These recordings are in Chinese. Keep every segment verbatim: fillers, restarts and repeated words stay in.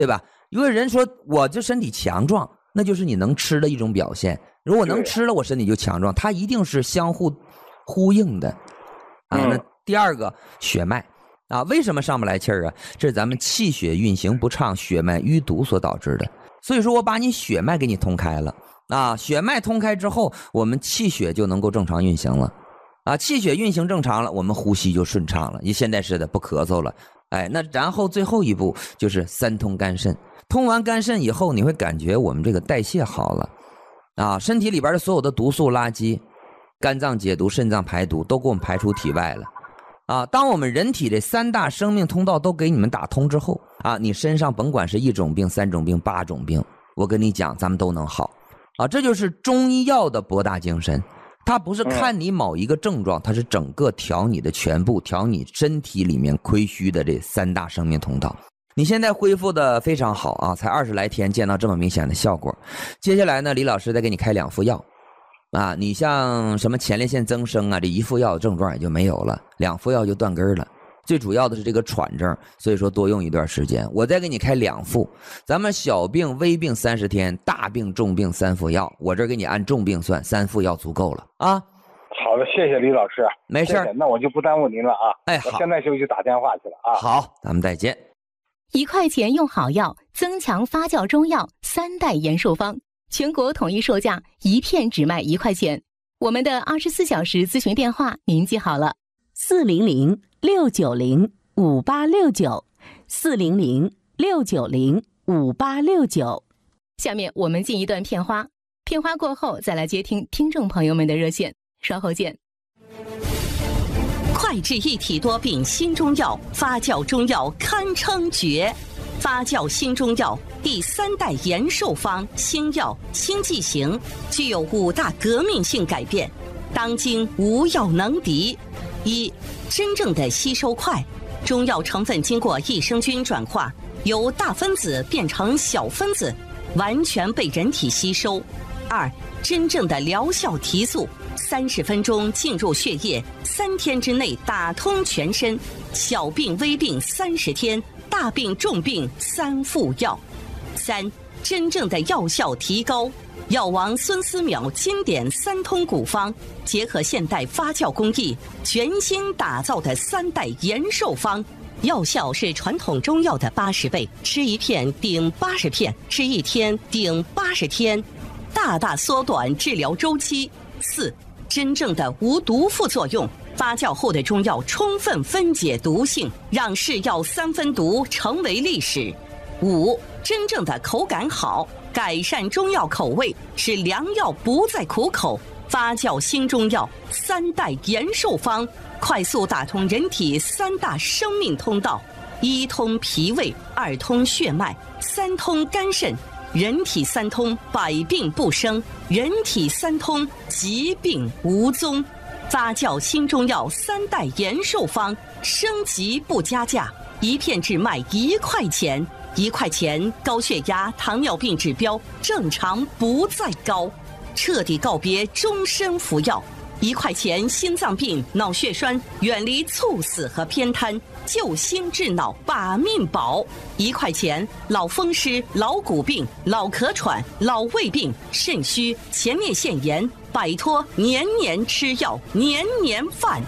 对吧？因为人说我这身体强壮，那就是你能吃的一种表现。如果能吃了，我身体就强壮，它一定是相互呼应的啊。那第二个血脉啊，为什么上不来气儿啊？这是咱们气血运行不畅、血脉淤堵所导致的。所以说我把你血脉给你通开了啊，血脉通开之后，我们气血就能够正常运行了啊，气血运行正常了，我们呼吸就顺畅了。你现在似的不咳嗽了，哎，那然后最后一步就是三通肝肾。通完肝肾以后，你会感觉我们这个代谢好了啊，身体里边的所有的毒素垃圾，肝脏解毒、肾脏排毒，都给我们排出体外了啊。当我们人体这三大生命通道都给你们打通之后啊，你身上甭管是一种病、三种病、八种病，我跟你讲，咱们都能好啊。这就是中医药的博大精深，它不是看你某一个症状，它是整个调你的全部，调你身体里面亏虚的这三大生命通道。你现在恢复的非常好啊，才二十来天见到这么明显的效果。接下来呢，李老师再给你开两副药啊，你像什么前列腺增生啊，这一副药症状也就没有了，两副药就断根了。最主要的是这个喘症，所以说多用一段时间。我再给你开两副，咱们小病微病三十天，大病重病三副药，我这给你按重病算，三副药足够了啊。 好的，谢谢李老师。 没事， 那我就不耽误您了啊。 哎，好， 我现在就去打电话去了啊。 好，咱们再见。 一块钱用好药，增强发酵中药三代延寿方，全国统一售价，一片只卖一块钱。我们的二十四小时咨询电话您记好了： 四零零六九零五八六九，四零零六九零五八六九。 下面我们进一段片花，片花过后再来接听听众朋友们的热线，稍后见。 快治一体多病新中药，发酵中药堪称绝。发酵新中药第三代延寿方新药新剂型，具有五大革命性改变，当今无药能敌。一、真正的吸收快，中药成分经过益生菌转化，由大分子变成小分子，完全被人体吸收。二、真正的疗效提速，三十分钟进入血液，三天之内打通全身。小病微病三十天，大病重病三副药。三、真正的药效提高，药王孙思邈经典三通古方，结合现代发酵工艺，全新打造的三代延寿方。药效是传统中药的八十倍，吃一片顶八十片，吃一天顶八十天，大大缩短治疗周期。四、真正的无毒副作用，发酵后的中药充分分解毒性，让是药三分毒成为历史。五、真正的口感好，改善中药口味，使良药不再苦口。发酵新中药三代延寿方，快速打通人体三大生命通道：一通脾胃，二通血脉，三通肝肾。人体三通，百病不生；人体三通，疾病无踪。发酵新中药三代延寿方，升级不加价，一片只卖一块钱。一块钱，高血压、糖尿病指标正常不再高，彻底告别终身服药。一块钱，心脏病、脑血栓远离猝死和偏瘫，救心治脑把命保。一块钱，老风湿、老骨病、老咳喘、老胃病、肾虚、前列腺炎，摆脱年年吃药、年年犯。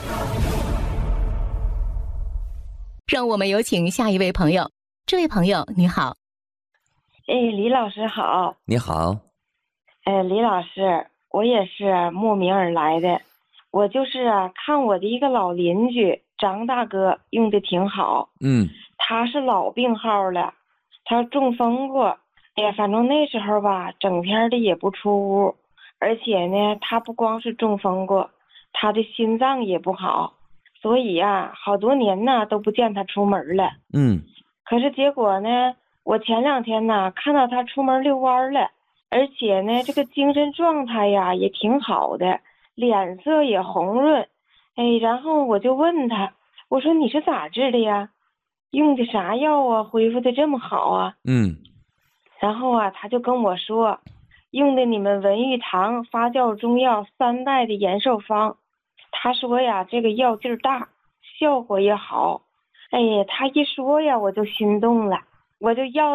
让我们有请下一位朋友。这位朋友你好。 哎，李老师好。 你好。 哎，李老师，我也是慕名而来的。我就是啊，看我的一个老邻居张大哥用的挺好。 嗯。 他是老病号了，他中风过。哎呀，反正那时候吧，整天的也不出屋，而且呢，他不光是中风过，他的心脏也不好，所以呀、啊，好多年呢都不见他出门了。 嗯。 可是结果呢，我前两天呢看到他出门遛弯了，而且呢这个精神状态呀也挺好的，脸色也红润。哎，然后我就问他，我说你是咋治的呀？用的啥药啊？恢复的这么好啊？ 嗯。 然后啊他就跟我说，用的你们文玉堂发酵中药三代的延寿方。他说呀，这个药劲儿大，效果也好。哎呀，他一说呀，我就心动了。 我就要。